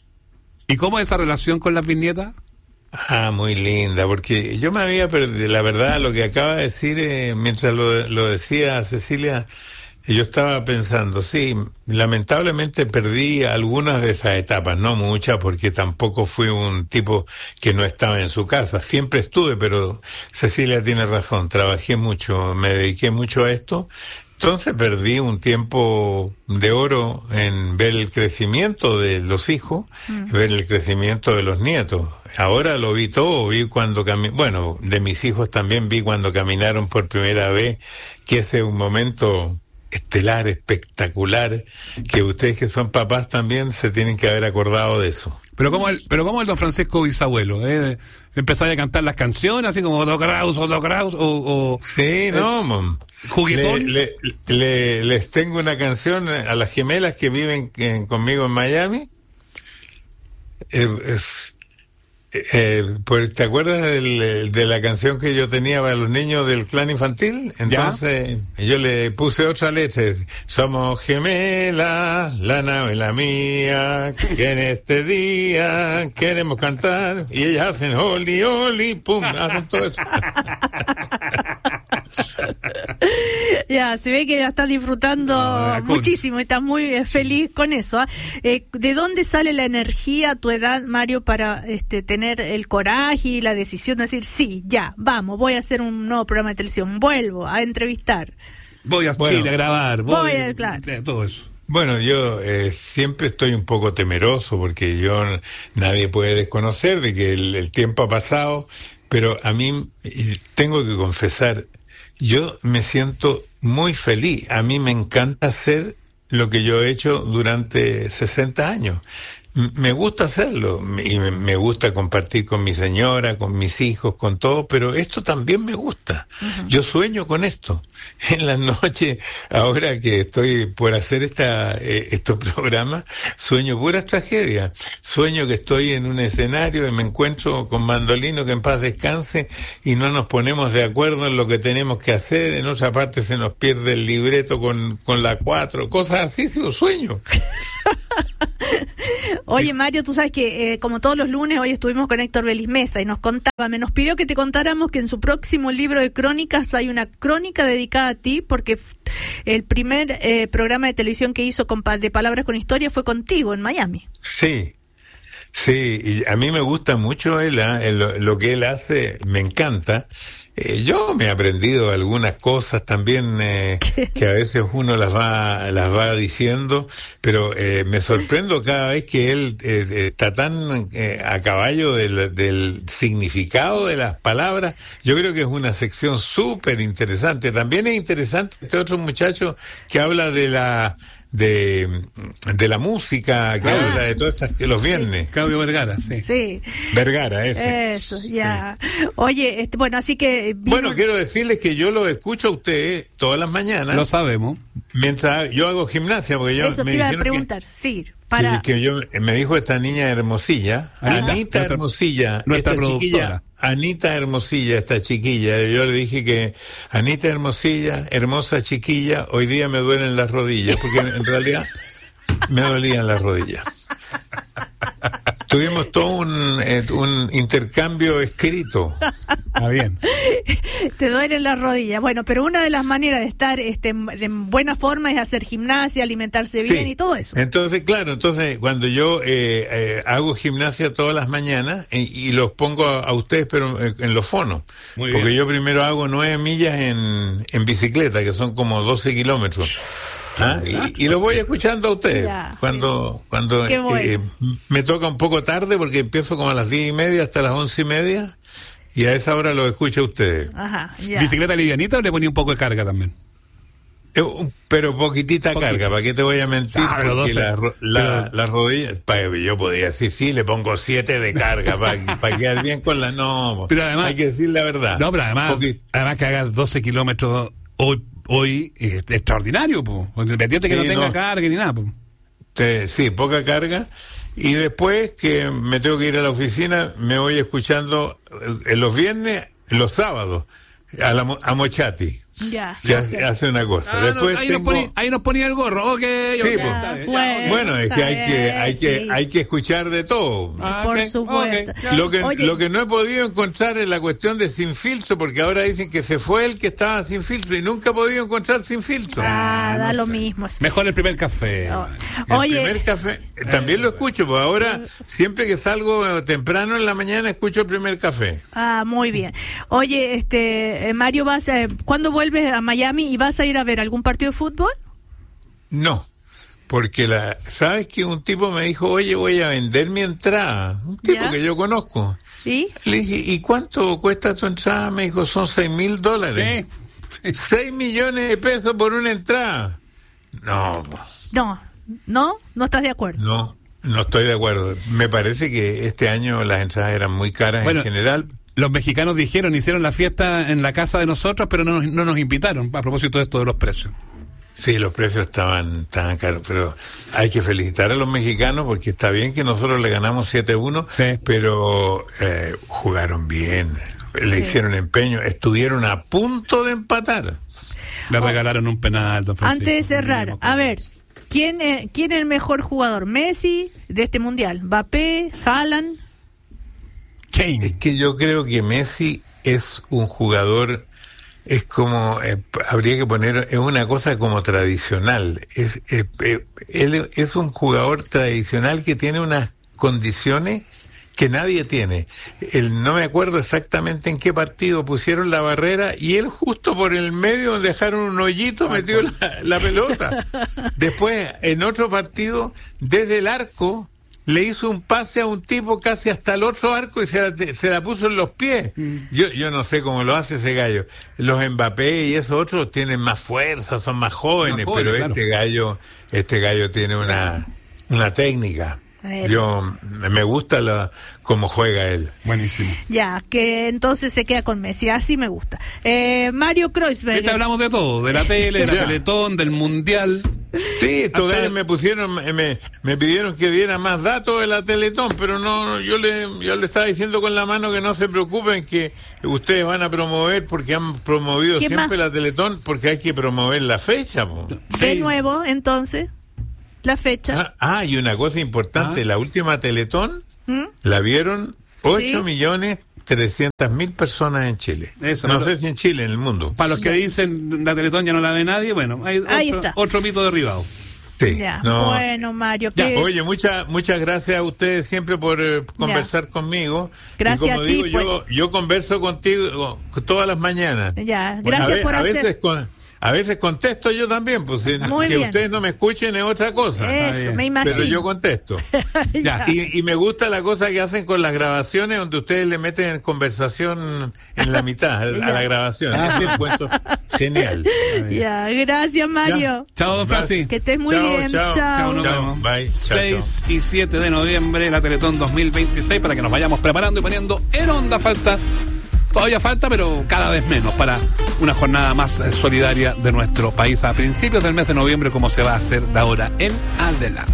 ¿Y cómo es esa relación con las bisnietas? Ah, muy linda, porque yo me había perdido, la verdad, lo que acaba de decir, eh, mientras lo, lo decía Cecilia, yo estaba pensando, sí, lamentablemente perdí algunas de esas etapas, no muchas, porque tampoco fui un tipo que no estaba en su casa, siempre estuve, pero Cecilia tiene razón, trabajé mucho, me dediqué mucho a esto. Entonces perdí un tiempo de oro en ver el crecimiento de los hijos, Mm. ver el crecimiento de los nietos. Ahora lo vi todo, vi cuando cami- bueno, de mis hijos también vi cuando caminaron por primera vez, que ese es un momento estelar, espectacular, que ustedes que son papás también se tienen que haber acordado de eso. Pero como el, pero como el Don Francisco bisabuelo, ¿eh? Empezar a cantar las canciones, así como Otto Kraus, Otto Kraus, o... o Sí, no, mom. juguetón. Le- le- le- les tengo una canción a las gemelas que viven en- conmigo en Miami. Eh, es- eh, pues, ¿te acuerdas del- de la canción que yo tenía para los niños del clan infantil? Entonces yo le puse otra letra. Somos gemelas, la nave la mía, que en este día queremos cantar. Y ellas hacen oli, oli, pum, hacen todo eso. Ya, se ve que la estás disfrutando No, la concha. muchísimo y estás muy eh, feliz con eso. ¿ah? Eh, ¿De dónde sale la energía a tu edad, Mario, para este, tener el coraje y la decisión de decir, sí, ya, vamos, voy a hacer un nuevo programa de televisión, vuelvo a entrevistar? Voy a Bueno. Chile a grabar, voy, Voy a- claro. eh, todo eso. Bueno, yo eh, siempre estoy un poco temeroso porque yo nadie puede desconocer de que el, el tiempo ha pasado, pero a mí y tengo que confesar, yo me siento muy feliz. A mí me encanta hacer lo que yo he hecho durante sesenta años. M- Me gusta hacerlo y me, me gusta compartir con mi señora, con mis hijos, con todo, pero esto también me gusta. Yo sueño con esto. En las noches, ahora que estoy por hacer esta, eh, estos programas, sueño puras tragedias. Sueño que estoy en un escenario y me encuentro con Mandolino, que en paz descanse, y no nos ponemos de acuerdo en lo que tenemos que hacer. En otra parte se nos pierde el libreto con, con la cuatro, cosas así, sí, sueño. Oye, Mario, tú sabes que eh, como todos los lunes, hoy estuvimos con Héctor Belis Mesa y nos contaba, me nos pidió que te contáramos que en su próximo libro de crónicas hay una crónica dedicada a ti, porque f- el primer eh, programa de televisión que hizo con pa- de Palabras con Historia fue contigo en Miami. Sí. Sí, y a mí me gusta mucho él, ¿eh? lo, lo que él hace, me encanta. Eh, yo me he aprendido algunas cosas también eh, que a veces uno las va las va diciendo, pero eh, me sorprendo cada vez que él eh, está tan eh, a caballo del, del significado de las palabras. Yo creo que es una sección súper interesante. También es interesante este otro muchacho que habla de la de, de la música, que ah, habla de todas estas, que los viernes. Sí. Claudio Vergara, sí. Sí. Vergara, ese. Eso, ya. Sí. Oye, este, bueno, así que... Vino... Bueno, quiero decirles que yo lo escucho a usted todas las mañanas. Lo sabemos. Mientras yo hago gimnasia, porque yo... Eso me te iba a que, preguntar, sí. Para... Que, que yo, me dijo esta niña Hermosilla, Anita, Anita nuestra, Hermosilla, nuestra esta productora. chiquilla, Anita Hermosilla, esta chiquilla, yo le dije que Anita Hermosilla, hermosa chiquilla, hoy día me duelen las rodillas, porque en realidad me dolían las rodillas. Tuvimos todo un, eh, un intercambio escrito. Está bien. Te duelen las rodillas. Bueno, pero una de las maneras de estar este, de buena forma es hacer gimnasia, alimentarse bien, sí, y todo eso. Entonces, claro, entonces cuando yo eh, eh, hago gimnasia todas las mañanas eh, y los pongo a, a ustedes, pero en, en los fonos. Muy porque bien. Yo primero hago nueve millas en, en bicicleta, que son como doce kilómetros. ¿Ah? Y, y lo voy escuchando a ustedes ya, cuando cuando bueno. eh, me toca un poco tarde porque empiezo como a las diez y media hasta las once y media y a esa hora lo escucho a ustedes. Ajá, ya. ¿Bicicleta livianita o le ponía un poco de carga también? Eh, pero poquitita Poquito. carga, ¿para qué te voy a mentir? Ah, porque doce, la, la, pero... las rodillas, yo podía decir, sí, le pongo siete de carga para pa quedar bien con la... No, pero además, hay que decir la verdad. No, pero además, porque... además que hagas doce kilómetros hoy... Hoy es extraordinario, pues. Independiente sí, que no tenga no. carga ni nada, pues. Te, sí, poca carga. Y después que me tengo que ir a la oficina, me voy escuchando en los viernes, los sábados, a, la, a Mochati. Ya. Que hace, hace una cosa. Ah, después no, ahí, tengo... nos ponía, ahí nos ponía el gorro, ok. Sí, okay, pues. Ya, bueno, bueno, es que hay que, hay que, sí. hay que escuchar de todo. Ah, Por okay, supuesto. Okay. Lo que, lo que no he podido encontrar es la cuestión de Sin Filtro, porque ahora dicen que se fue el que estaba sin filtro y nunca he podido encontrar Sin Filtro. Ah, ah da no lo sé. mismo. Mejor el primer café. Oh. El Oye. primer café, también lo escucho, pues ahora siempre que salgo temprano en la mañana escucho el primer café. Ah, muy bien. Oye, este, Mario, vas a, ¿cuándo vuelves a Miami? ¿Y vas a ir a ver algún partido de fútbol? No, porque la, ¿sabes que un tipo me dijo, oye, voy a vender mi entrada? Un tipo ¿Ya? que yo conozco. ¿Y? Le dije, ¿y cuánto cuesta tu entrada? Me dijo, son seis mil dólares. ¿Sí? Seis millones de pesos por una entrada. No. No, no, no estás de acuerdo. No, no estoy de acuerdo. Me parece que este año las entradas eran muy caras bueno, en general. Los mexicanos dijeron, hicieron la fiesta en la casa de nosotros, pero no nos, no nos invitaron, a propósito de esto de los precios. Sí, los precios estaban, estaban caros, pero hay que felicitar a los mexicanos porque está bien que nosotros le ganamos siete uno, sí. pero eh, jugaron bien, le sí. hicieron empeño, estuvieron a punto de empatar. Le regalaron un penal, don Francisco. Antes de cerrar, a ver, ¿quién es, quién es el mejor jugador? ¿Messi de este mundial? ¿Mbappé? ¿Haaland? Kane. Es que yo creo que Messi es un jugador, es como, eh, habría que poner, es una cosa como tradicional. Es, eh, eh, él es un jugador tradicional que tiene unas condiciones que nadie tiene. Él, no me acuerdo exactamente en qué partido pusieron la barrera y él justo por el medio dejaron un hoyito, metió la, la pelota. Después, en otro partido, desde el arco, le hizo un pase a un tipo casi hasta el otro arco y se la, se la puso en los pies. Mm. Yo yo no sé cómo lo hace ese gallo. Los Mbappé y esos otros tienen más fuerza, son más jóvenes, más jóvenes pero claro. este gallo este gallo tiene una una técnica. Yo me gusta la cómo juega él. Buenísimo. Ya, que entonces se queda con Messi, así me gusta. Eh, Mario Kreuzberger. Ahorita hablamos de todo, de la tele, de la Teletón, del Mundial. Sí, estos gallos me pusieron, me, me pidieron que diera más datos de la Teletón, pero no, yo le, yo le estaba diciendo con la mano que no se preocupen, que ustedes van a promover, porque han promovido siempre más? la Teletón, porque hay que promover la fecha. Po. De sí. nuevo, entonces. la fecha. Ah, ah, y una cosa importante, Ah. la última Teletón ¿Mm? la vieron ocho Sí. millones trescientas mil personas en Chile. Eso, no no- sé si en Chile, en el mundo. Para los que dicen la Teletón ya no la ve nadie, bueno, hay Ahí otro, está. otro mito derribado. Sí, Ya, no. bueno, Mario. Ya, que- oye, muchas muchas gracias a ustedes siempre por eh, conversar conmigo. Gracias y como a ti, digo, yo, yo converso contigo todas las mañanas. Ya, gracias a, ve- por a hacer. veces con- a veces contesto yo también, pues si- Muy que bien. ustedes no me escuchen es otra cosa. Eso, me imagino. Pero yo contesto. Ya. Y, y me gusta la cosa que hacen con las grabaciones donde ustedes le meten conversación en la mitad a, Ya. a la grabación. Ah, Eso sí. encuentro genial. Ya, gracias, Mario. Chao, don Francis. Que estés muy Chao, bien. chao, Chao. nos Chao, vemos. bye. Chao, seis y siete de noviembre, la Teletón dos mil veintiséis, para que nos vayamos preparando y poniendo en onda. Falta, todavía falta, pero cada vez menos para una jornada más eh, solidaria de nuestro país a principios del mes de noviembre, como se va a hacer de ahora en adelante.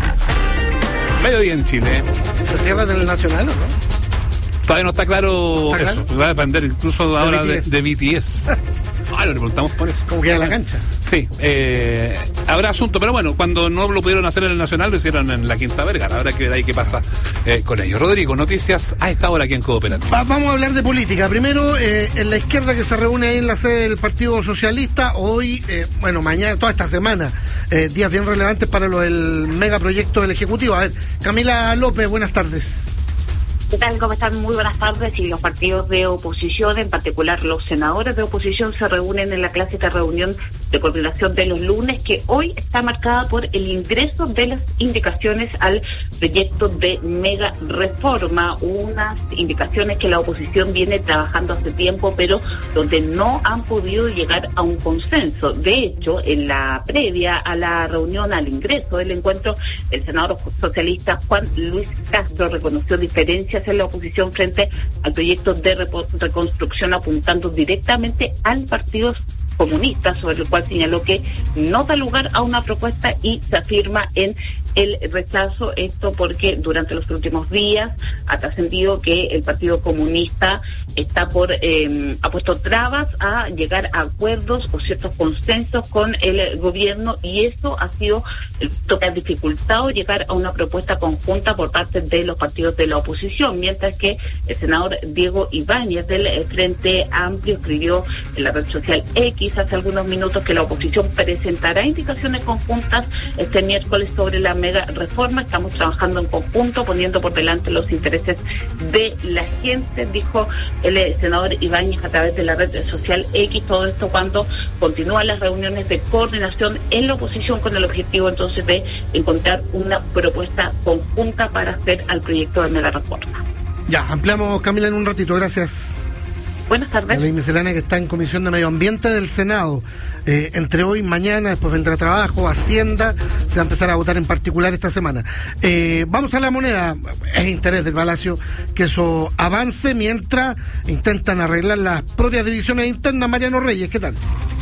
Mediodía en Chile. ¿Se cierra en el Nacional o no? Todavía no está claro, ¿Está eso. claro? Va a depender incluso ahora de, B T S. de B T S. Ah, lo preguntamos por eso. ¿Cómo queda la cancha? Sí, eh, habrá asunto, pero bueno, cuando no lo pudieron hacer en el Nacional, lo hicieron en la Quinta Vergara. Habrá que ver ahí qué pasa eh, con ellos. Rodrigo, noticias a esta hora aquí en Cooperativa. Va- vamos a hablar de política. Primero, eh, en la izquierda que se reúne ahí en la sede del Partido Socialista, hoy, eh, bueno, mañana, toda esta semana, eh, días bien relevantes para lo del megaproyecto del Ejecutivo. A ver, Camila López, buenas tardes. ¿Qué tal? ¿Cómo están? Muy buenas tardes. Y los partidos de oposición, en particular los senadores de oposición, se reúnen en la clásica reunión de coordinación de los lunes, que hoy está marcada por el ingreso de las indicaciones al proyecto de mega reforma, unas indicaciones que la oposición viene trabajando hace tiempo, pero donde no han podido llegar a un consenso. De hecho, en la previa a la reunión, al ingreso del encuentro, el senador socialista Juan Luis Castro reconoció diferencias en la oposición frente al proyecto de repo- reconstrucción, apuntando directamente al Partido Comunista, sobre el cual señaló que no da lugar a una propuesta y se afirma en el rechazo. Esto porque durante los últimos días ha trascendido que el Partido Comunista está por eh, ha puesto trabas a llegar a acuerdos o ciertos consensos con el gobierno, y eso ha sido el punto que ha dificultado llegar a una propuesta conjunta por parte de los partidos de la oposición, mientras que el senador Diego Ibáñez del eh, Frente Amplio escribió en la red social X hace algunos minutos que la oposición presentará indicaciones conjuntas este miércoles sobre la mega reforma. Estamos trabajando en conjunto, poniendo por delante los intereses de la gente, dijo el eh, senador Ibáñez a través de la red social X. Todo esto cuando continúan las reuniones de coordinación en la oposición, con el objetivo entonces de encontrar una propuesta conjunta para hacer al proyecto de mega reforma. Ya, ampliamos, Camila, en un ratito. Gracias. Buenas tardes. La ley miscelánea que está en Comisión de Medio Ambiente del Senado. Eh, entre hoy y mañana, después vendrá Trabajo, Hacienda, se va a empezar a votar en particular esta semana. Eh, vamos a la moneda. Es interés del Palacio que eso avance mientras intentan arreglar las propias divisiones internas. Mariano Reyes, ¿qué tal?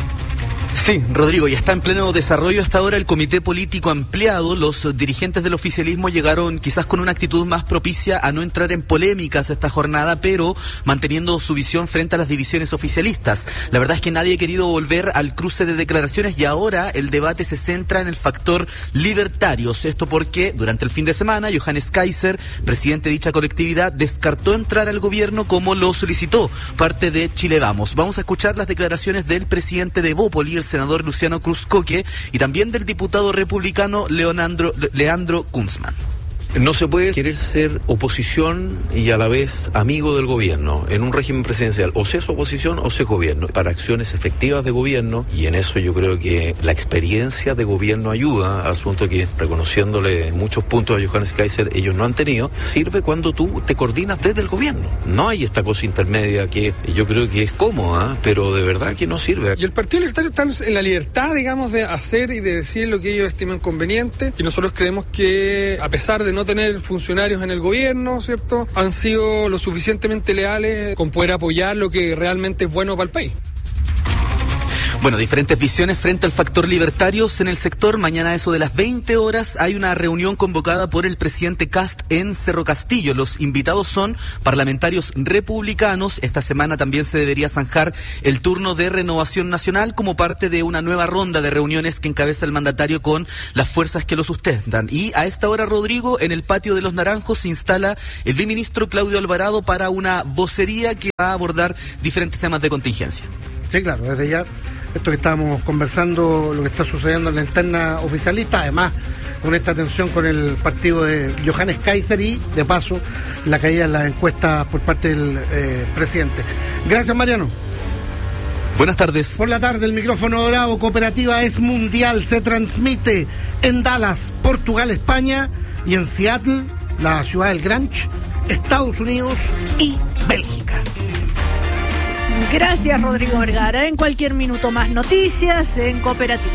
Sí, Rodrigo, ya está en pleno desarrollo hasta ahora el comité político ampliado. Los dirigentes del oficialismo llegaron quizás con una actitud más propicia a no entrar en polémicas esta jornada, pero manteniendo su visión frente a las divisiones oficialistas. La verdad es que nadie ha querido volver al cruce de declaraciones y ahora el debate se centra en el factor libertarios. Esto porque durante el fin de semana Johannes Kaiser, presidente de dicha colectividad, descartó entrar al gobierno como lo solicitó parte de Chile Vamos. Vamos a escuchar las declaraciones del presidente de Bópoli, el senador Luciano Cruzcoque, y también del diputado republicano Leonardo, Leandro Kunzman. No se puede querer ser oposición y a la vez amigo del gobierno en un régimen presidencial. O se es oposición o se es gobierno. Para acciones efectivas de gobierno, y en eso yo creo que la experiencia de gobierno ayuda, asunto que, reconociéndole muchos puntos a Johannes Kaiser, ellos no han tenido, sirve cuando tú te coordinas desde el gobierno. No hay esta cosa intermedia que yo creo que es cómoda, pero de verdad que no sirve. Y el Partido Libertario está en la libertad, digamos, de hacer y de decir lo que ellos estimen conveniente, y nosotros creemos que, a pesar de no tener funcionarios en el gobierno, ¿cierto?, han sido lo suficientemente leales con poder apoyar lo que realmente es bueno para el país. Bueno, diferentes visiones frente al factor libertarios en el sector. Mañana a eso de las veinte horas hay una reunión convocada por el presidente Kast en Cerro Castillo. Los invitados son parlamentarios republicanos. Esta semana también se debería zanjar el turno de Renovación Nacional como parte de una nueva ronda de reuniones que encabeza el mandatario con las fuerzas que lo sustentan. Y a esta hora, Rodrigo, en el patio de los Naranjos se instala el viceministro Claudio Alvarado para una vocería que va a abordar diferentes temas de contingencia. Sí, claro, desde ya, esto que estábamos conversando, lo que está sucediendo en la interna oficialista, además con esta tensión con el partido de Johannes Kaiser y, de paso, la caída en las encuestas por parte del eh, presidente. Gracias, Mariano. Buenas tardes. Por la tarde, el micrófono dorado. Cooperativa es mundial, se transmite en Dallas, Portugal, España, y en Seattle, la ciudad del Grunge, Estados Unidos y Bélgica. Gracias, Rodrigo Vergara. En cualquier minuto más noticias en Cooperativa.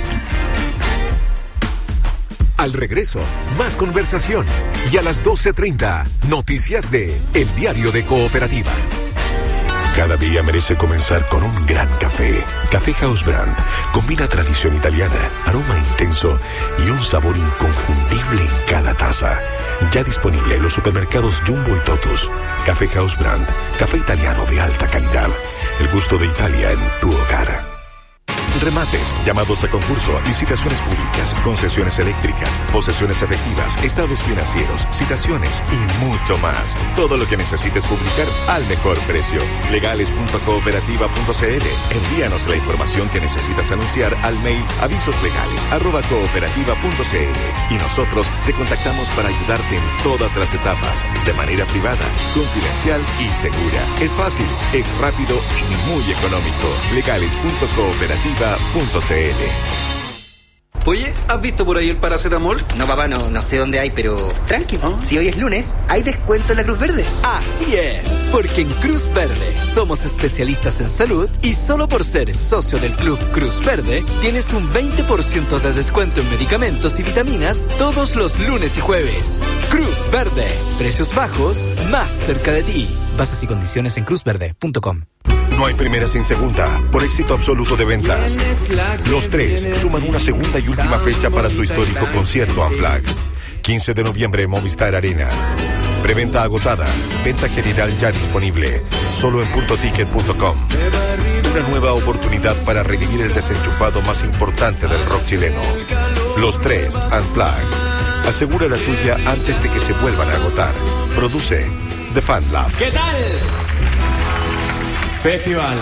Al regreso, más conversación. Y a las doce treinta, noticias de El Diario de Cooperativa. Cada día merece comenzar con un gran café. Café House Brand combina tradición italiana, aroma intenso y un sabor inconfundible en cada taza. Ya disponible en los supermercados Jumbo y Totus. Café House Brand, café italiano de alta calidad. El gusto de Italia en tu hogar. Remates, llamados a concurso, licitaciones públicas, concesiones eléctricas, posesiones efectivas, estados financieros, citaciones y mucho más. Todo lo que necesites publicar al mejor precio. legales punto cooperativa punto c l. Envíanos la información que necesitas anunciar al mail avisoslegales arroba cooperativa punto c l y nosotros te contactamos para ayudarte en todas las etapas, de manera privada, confidencial y segura. Es fácil, es rápido y muy económico. legales punto cooperativa punto c l. Oye, ¿has visto por ahí el paracetamol? No, papá, no, no sé dónde hay, pero tranqui, ¿Ah? Si hoy es lunes, hay descuento en la Cruz Verde. Así es, porque en Cruz Verde somos especialistas en salud y solo por ser socio del Club Cruz Verde tienes un veinte por ciento de descuento en medicamentos y vitaminas todos los lunes y jueves. Cruz Verde, precios bajos, más cerca de ti. Bases y condiciones en cruz verde punto com. No hay primera sin segunda, por éxito absoluto de ventas. Los Tres suman una segunda y última fecha para su histórico concierto Unplugged. quince de noviembre, Movistar Arena. Preventa agotada, venta general ya disponible, solo en punto ticket punto com. Una nueva oportunidad para revivir el desenchufado más importante del rock chileno. Los Tres Unplugged. Asegura la tuya antes de que se vuelvan a agotar. Produce The Fan Lab. ¿Qué tal? Festival.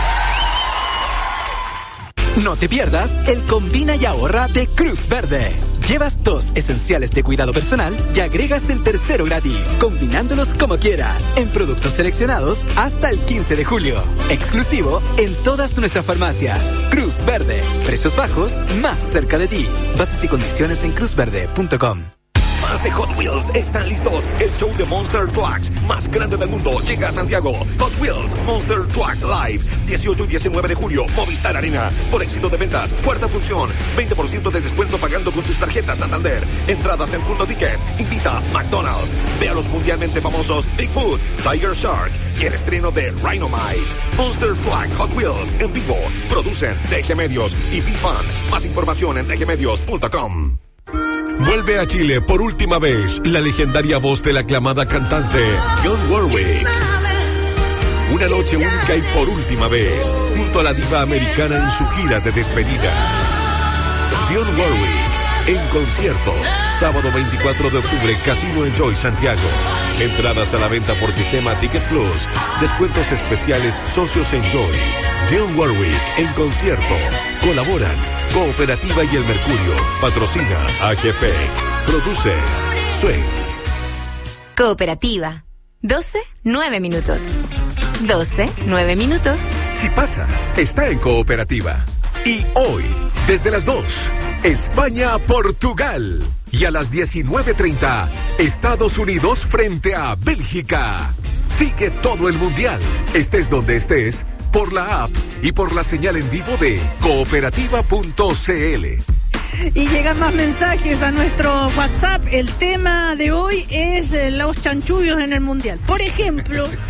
No te pierdas el Combina y Ahorra de Cruz Verde. Llevas dos esenciales de cuidado personal y agregas el tercero gratis, combinándolos como quieras, en productos seleccionados hasta el quince de julio. Exclusivo en todas nuestras farmacias. Cruz Verde. Precios bajos, más cerca de ti. Bases y condiciones en cruz verde punto com. Más de Hot Wheels están listos. El show de Monster Trucks más grande del mundo llega a Santiago. Hot Wheels Monster Trucks Live, dieciocho y diecinueve de julio, Movistar Arena. Por éxito de ventas, cuarta función, veinte por ciento de descuento pagando con tus tarjetas Santander. Entradas en Punto Ticket. Invita McDonald's. Ve a los mundialmente famosos Bigfoot, Tiger Shark y el estreno de Rhinomite. Monster Truck Hot Wheels en vivo. Producen D G Medios y B-Fan. Más información en d g medios punto com. Vuelve a Chile por última vez la legendaria voz de la aclamada cantante Dionne Warwick. Una noche única y por última vez, junto a la diva americana en su gira de despedida. Dionne Warwick en concierto, sábado veinticuatro de octubre, Casino Enjoy Santiago. Entradas a la venta por sistema Ticket Plus. Descuentos especiales Socios Enjoy. Dionne Warwick en concierto. Colaboran Cooperativa y El Mercurio. Patrocina A G P. Produce Swing. Cooperativa. doce, nueve minutos. doce, nueve minutos. Si pasa, está en Cooperativa. Y hoy, desde las dos, España-Portugal. Y a las diecinueve treinta, Estados Unidos frente a Bélgica. Sigue todo el mundial, estés donde estés, por la app y por la señal en vivo de cooperativa punto c l. Y llegan más mensajes a nuestro WhatsApp. El tema de hoy es los chanchullos en el mundial. Por ejemplo,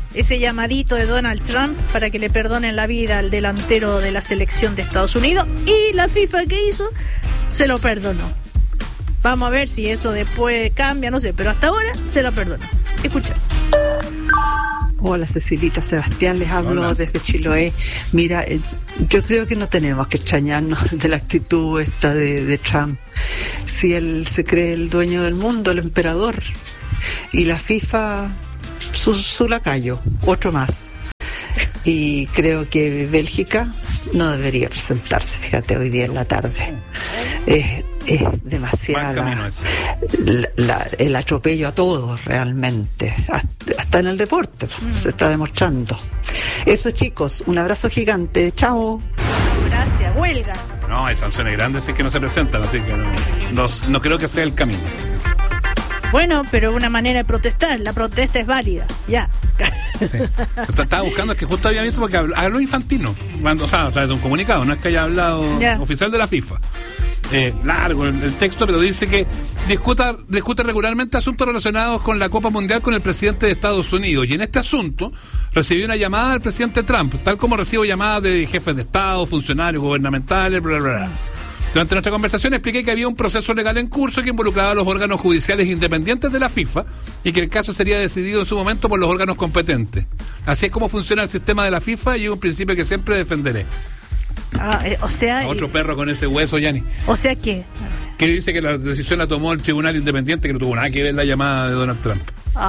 ese llamadito de Donald Trump para que le perdonen la vida al delantero de la selección de Estados Unidos, y la FIFA, ¿qué hizo? Se lo perdonó. Vamos a ver si eso después cambia, no sé, pero hasta ahora se lo perdonó. Escucha. Hola, Cecilita, Sebastián, les hablo Hola. desde Chiloé. Mira, eh, yo creo que no tenemos que extrañarnos de la actitud esta de, de Trump. Si él se cree el dueño del mundo, el emperador, y la FIFA, su, su lacayo, otro más. Y creo que Bélgica no debería presentarse, fíjate, hoy día en la tarde. Es, es demasiada la, la, el atropello a todos realmente, hasta, hasta en el deporte mm. se está demostrando. Eso, chicos, un abrazo gigante, chao. Gracias, huelga. No, hay sanciones grandes es que no se presentan, así que no, no, no creo que sea el camino. Bueno, pero una manera de protestar, la protesta es válida, ya. Sí. Estaba buscando, es que justo había visto porque habló, habló Infantino, o sea, a través de un comunicado, no es que haya hablado ya. Oficial de la FIFA. Eh, largo el, el texto, pero dice que discuta, discute regularmente asuntos relacionados con la Copa Mundial con el presidente de Estados Unidos, y en este asunto recibió una llamada del presidente Trump, tal como recibo llamadas de jefes de Estado, funcionarios gubernamentales, bla, bla, bla. Durante nuestra conversación expliqué que había un proceso legal en curso que involucraba a los órganos judiciales independientes de la FIFA y que el caso sería decidido en su momento por los órganos competentes. Así es como funciona el sistema de la FIFA y es un principio que siempre defenderé. Ah, eh, o sea... Otro eh, perro con ese hueso, Yanni. O sea que... Que dice que la decisión la tomó el tribunal independiente, que no tuvo nada que ver la llamada de Donald Trump.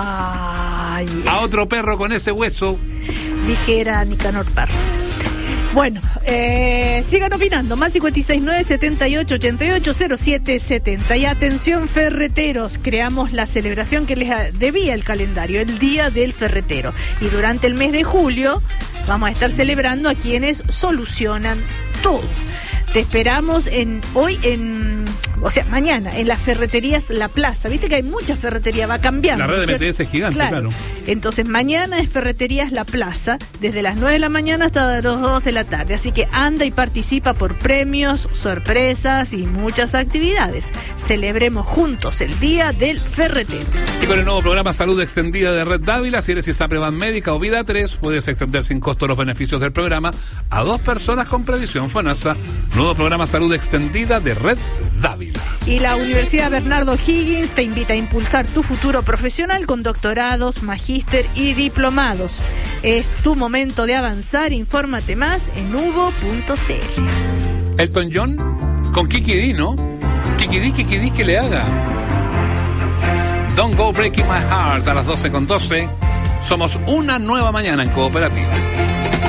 Ay... A otro perro con ese hueso. Dije era Nicanor Parro. Bueno, eh, sigan opinando. Más cinco seis nueve, setenta y ocho, ochenta y ocho, cero siete setenta. Y atención, ferreteros, creamos la celebración que les debía el calendario, el Día del Ferretero. Y durante el mes de julio vamos a estar celebrando a quienes solucionan todo. Te esperamos en hoy en, o sea, mañana en las ferreterías La Plaza. Viste que hay muchas ferreterías, va cambiando. La red de ¿cierto? M T S es gigante, claro. claro. Entonces mañana es Ferreterías La Plaza, desde las nueve de la mañana hasta las dos de la tarde. Así que anda y participa por premios, sorpresas y muchas actividades. Celebremos juntos el Día del Ferretero. Y con el nuevo programa Salud Extendida de Red Dávila, si eres ISAPREVAN Médica o Vida tres, puedes extender sin costo los beneficios del programa a dos personas con previsión FONASA. Nuevo programa Salud Extendida de Red Dávila. Y la Universidad Bernardo Higgins te invita a impulsar tu futuro profesional con doctorados, magíster y diplomados. Es tu momento de avanzar. Infórmate más en uvo punto c l. Elton John con Kiki D, ¿no? Kiki D, Kiki D, que le haga. Don't Go Breaking My Heart a las doce con doce. Somos una nueva mañana en Cooperativa.